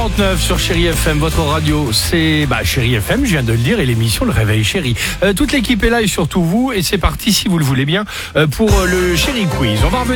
7h49 sur Chéri FM, votre radio, c'est Chéri FM, je viens de le dire, et l'émission Le Réveil Chéri. Toute l'équipe est là et surtout vous, et c'est parti si vous le voulez bien pour le Chéri Quiz. On va revenir